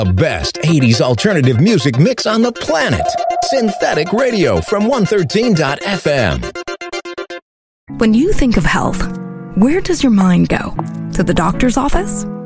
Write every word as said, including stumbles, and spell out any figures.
The best eighties alternative music mix on the planet. Synthetic Radio from one thirteen dot f m. When you think of health, where does your mind go? To the doctor's office?